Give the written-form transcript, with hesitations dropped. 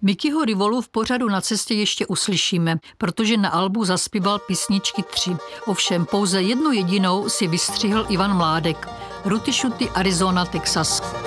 Mickeyho Rivolu v pořadu Na cestě ještě uslyšíme, protože na albu zaspíval písničky 3. Ovšem pouze jednu jedinou si vystřihl Ivan Mládek. Ruty Šuty, Arizona, Texas.